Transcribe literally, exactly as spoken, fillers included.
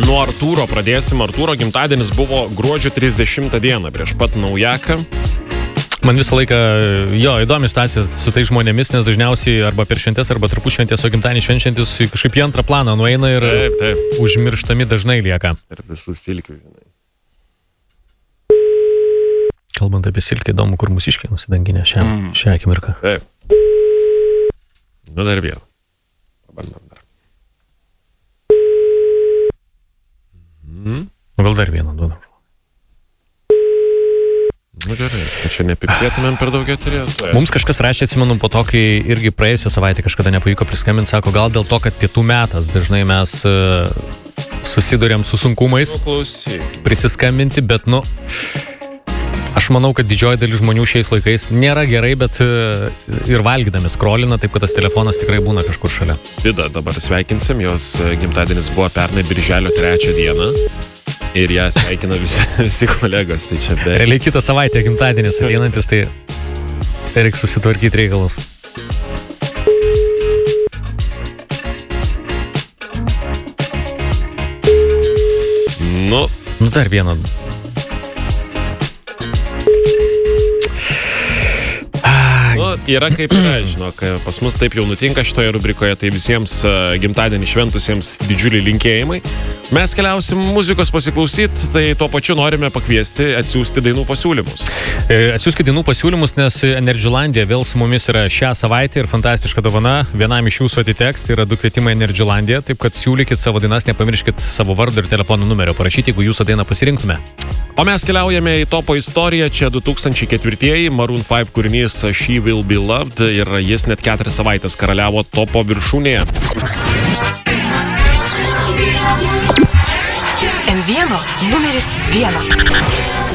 nuo Artūro pradėsim. Artūro gimtadienis buvo gruodžio trisdešimtą dieną, prieš pat naujaką. Man visą laiką, jo, įdomi situacija su tai žmonėmis, nes dažniausiai arba per šventės, arba tarpušventės, o gimtadienį švenčiantis kažkaip į antrą planą nueina ir taip, taip. Užmirštami dažnai lieka. Ir visų silkių, žinai. Kalbant apie silkę, įdomu, kur mūsiškiai nusidanginę šią, mm. šią akimirką. Taip. Nu dar vėl. Pabandom dar. Mm. Gal dar vieną duodam. Nu gerai, kad čia nepipsėtumėm per daug eterį. Mums kažkas rašė, atsimenu, po to, kai irgi praėjusią savaitę kažkada nepavyko priskambinti, sako, gal dėl to, kad pietų metas dažnai mes uh, susidurėm su sunkumais nu, prisiskambinti, bet, nu, aš manau, kad didžioji dalis žmonių šiais laikais nėra gerai, bet uh, ir valgydami skrolina, taip kad tas telefonas tikrai būna kažkur šalia. Vida dabar sveikinsim, jos gimtadienis buvo pernai birželio trečią dieną. Ir ją sveikina visi, visi kolegos, tai čia be... Realiai kitą savaitę gimtadienis ateinantis, tai reikia susitvarkyti reikalus. Nu... Nu dar vieną. Nu, yra kaip yra, žinok, pas mus taip jau nutinka šitoje rubrikoje, tai visiems uh, gimtadienį šventusiems didžiuliai linkėjimai. Mes keliausim muzikos pasiklausyti, tai tuo pačiu norime pakviesti atsiųsti dainų pasiūlymus. E, atsiųskite dainų pasiūlymus, nes Energylandija vėl su mumis yra šią savaitę ir fantastiška dovana. Vienam iš jūsų atiteks, tai yra du kvietimai Energylandija, taip kad siūlykit savo dainas, nepamirškit savo vardo ir telefono numerio parašyti, jeigu jūsų dainą pasirinktume. O mes keliaujame į topo istoriją, čia du tūkstančiai ketvirtieji, Maroon five kūrinys She Will Be Loved ir jis net keturias savaitės karaliavo topo viršūnėje. En vieno numeris vienas.